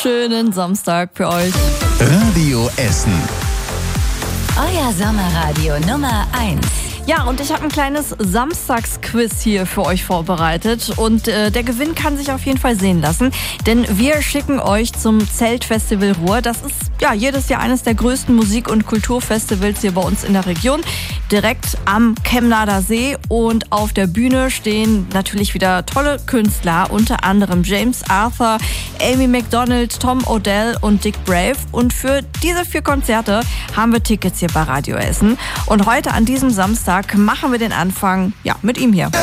schönen Samstag für euch. Radio Essen. Euer Sommerradio Nummer 1. Ja, und ich habe ein kleines Samstagsquiz hier für euch vorbereitet und der Gewinn kann sich auf jeden Fall sehen lassen, denn wir schicken euch zum Zeltfestival Ruhr. Das ist ja jedes Jahr eines der größten Musik- und Kulturfestivals hier bei uns in der Region, direkt am Chemnader See, und auf der Bühne stehen natürlich wieder tolle Künstler, unter anderem James Arthur, Amy Macdonald, Tom Odell und Dick Brave, und für diese 4 Konzerte haben wir Tickets hier bei Radio Essen und heute an diesem Samstag machen wir den Anfang mit ihm hier.